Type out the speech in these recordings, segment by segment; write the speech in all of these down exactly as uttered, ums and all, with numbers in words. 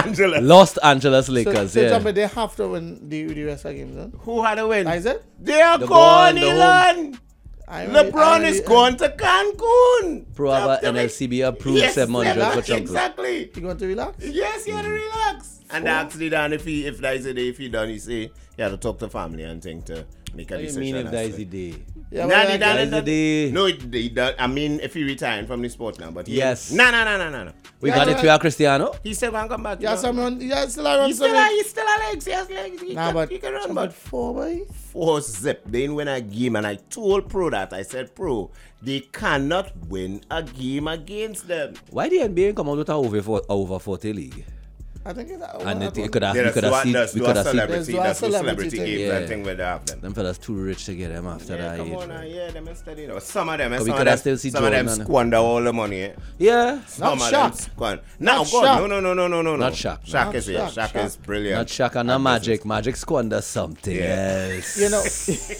Angeles. Los Angeles Lakers, so, so yeah. Jumpy, they have to win the, the rest of the games, huh? Who had a win? Is it? They are The gone, gone, the Elon. I really- LeBron I really- is gone to Cancun. Pro have Tell a me. N L C B approved Yes, seven hundred relax, for Champions. exactly. You going to relax? Yes, you had to relax. And they asked the Dan if he if that is the day if he done, he say he had to talk to family and think to make a What do you decision. mean if as that to- is the day? Yeah, Nah, but the like- Dan That is is the not- day. No, it, he does- I mean, if he retiring from the sport now, but he Yes. No, no, no, no, no, no. We Yeah, got but- it to Cristiano? He still gonna come back. Yeah, you know. someone, yeah, still around He still, something. he still a legs. He has legs. He, Nah, can, but he can run, Jumpy but four, boy. four zip. They didn't win a game, and I told Pro that. I said, Pro, they cannot win a game against them. Why the N B A come out with a over, for, over forty league? I think it's that. And it, one- it could have, Yeah, we that's could have what- seen, that's we what could have seen. celebrity, There's that's what what celebrity celebrity thing. games Yeah. and thing where they have them. Them fellas too rich to get them after Yeah, that come age. on, uh, man. yeah, them is steady, you know. Some of them, eh, But we some, of coulda them, still see some of them Jordan and- squander all the money. Eh? Yeah. Some Not of them Shaq. squander. No, Not God, Shaq. no, no, no, no, no, no. Not no. Shaq, Shaq Not is here. Shaq, Shaq, Shaq. is brilliant. Not Shaq and not At Magic. business. Magic squander something Yeah. else. You know,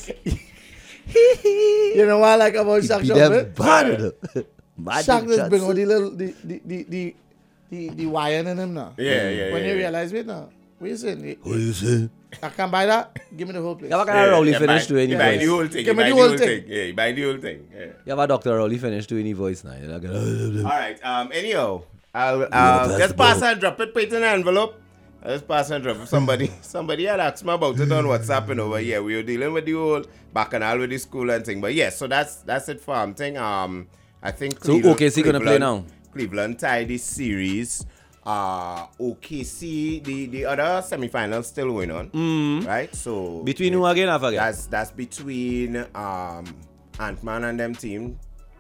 you know what I like about Shaq Be Jumpy? them bad. Magic Shaq just bring Johnson. out the little, the, the, the, the, the, the wire in him now. Yeah, yeah, When yeah. you yeah. realize, wait now, what you saying? What you say? I can't buy that. Give me the whole place. You have a Yeah, kind of Rowley yeah, finish buy- to any you buy the voice. whole thing. Give You me buy the the whole whole thing. thing. Yeah, you buy the whole thing. Yeah. You have a Doctor Rowley finish to any voice now. You're like, All right. Um. Anyhow, I'll, pass I'll the just pass ball. and drop it. Put it in an envelope. I'll just pass and drop it. Somebody, somebody had asked me about it on WhatsApp and over here. We were dealing with the whole back and all with the school and thing. But yes, so that's that's it for um thing. Um, I think. So O K C gonna play now? Cleveland tied this series. Uh, O K C, the, the other semifinals still going on, mm. right? So between who again? I forget. that's that's between um Ant-Man and them team,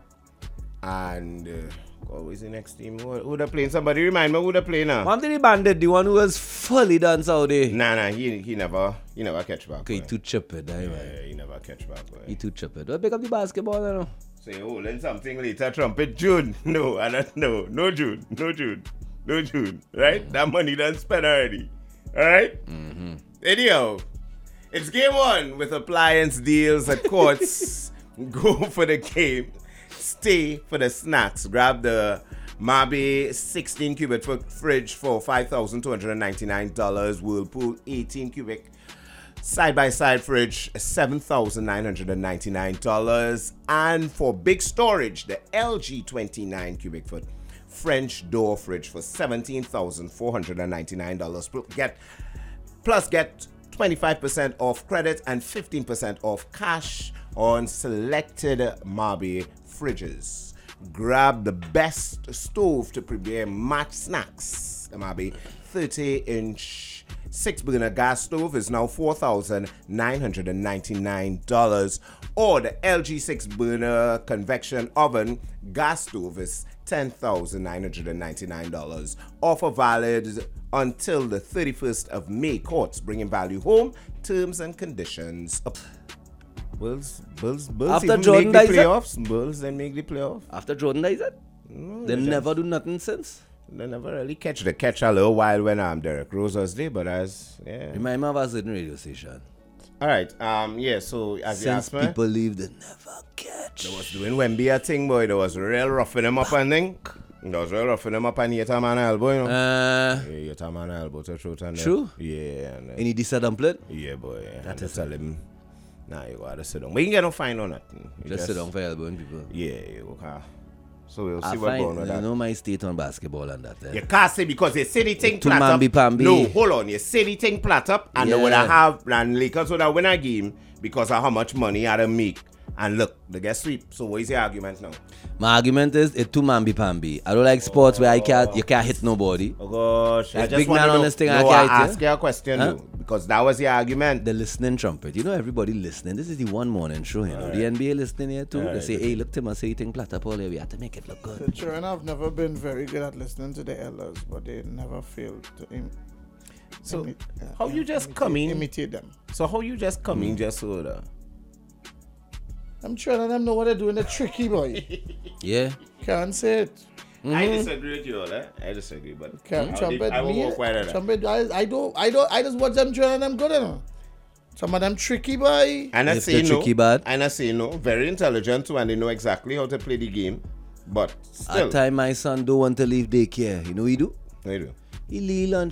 and uh, what was the next team? Who, who they playing? Somebody remind me who they playing now? One the bandit, the one who was fully done Saudi. Nah, nah, he he never he never catch back. Okay, he boy. too chipper, that man. Yeah, he never catch back. boy. He too chipper. Don't pick up the basketball now. Say, oh, learn something later, trumpet June. No, I don't know. No June, no June, no June. Right? That money done spent already. All right? Mm-hmm. Anyhow, it's game one with appliance deals at courts. Go for the game. Stay for the snacks. Grab the Mabe sixteen cubic foot fridge for five thousand two hundred ninety-nine dollars. Whirlpool eighteen cubic side-by-side fridge, seven thousand nine hundred ninety-nine dollars. And for big storage, the L G twenty-nine cubic foot French door fridge for seventeen thousand four hundred ninety-nine dollars. Get, plus get twenty-five percent off credit and fifteen percent off cash on selected Mabe fridges. Grab the best stove to prepare match snacks. The Mabe thirty inch six burner gas stove is now four thousand nine hundred ninety-nine dollars, or the L G six burner convection oven gas stove is ten thousand nine hundred ninety-nine dollars. Offer valid until the thirty-first of May. Courts bringing value home. Terms and conditions. Up. Bulls, Bulls, Bulls After even Jordan make the dies, playoffs. Bulls then make the playoffs. After Jordan dies it? No, They they never do nothing since. They never really catch the catch a little while when um Derek Rose was there, but as yeah. Remind me of a certain radio station. All right, um yeah. So as you Since asked me, people leave, they never catch. they was doing Wemby a thing, boy. They was real roughing him up and thing. They was real roughing him up and hit a man elbow, you know. Uh, yeah, hit a man elbow to throat and then- True? Yeah, and then, any disadumplate? yeah, boy. Yeah. That And is they tell him, nah, you gotta sit down. But you ain't get no fine on nothing. You Just, sit down for elbowing people. Yeah, you okay. So we'll I see what's going on find, with you that. know my state on basketball and that. Eh? You can't say because you say the thing Too plat up. mamby-pamby. No, hold on. You say the thing plat up and they would Yeah. have and Lakers would have win a game because of how much money had to make. And look, they get sweep. So what is your argument now? My argument is it's too mamby-pamby. I don't like sports where I can't, you can't hit nobody. Oh gosh, I It's just big want man to on know. this thing, No, I I can't hit ask you. you a question Huh? though, because that was your argument. The listening trumpet. You know everybody listening. This is the one morning show, you know. The N B A listening here too. They say, hey, look, Tim, I say you think plat up all here. We have to make it look The good. children have never been very good at listening to the elders, but they never failed to im- So imi- uh, how you im- just imitate- come in? imitate them. So how you just come Hmm. in just so that? I'm trying to them know what they're doing. They're tricky, boy. Yeah. Can't say it. I disagree with you all, eh? I disagree, but Can't I'll trumpet leave- I will me. walk right at that. Trumpet, I, I don't, I don't, I just watch them trying them good enough. Some of them tricky, boy. And I If say they're no. tricky bad. And I say no. Very intelligent too, and they know exactly how to play the game. But still, At time my son don't want to leave daycare. You know what he do? they do. He leave lunch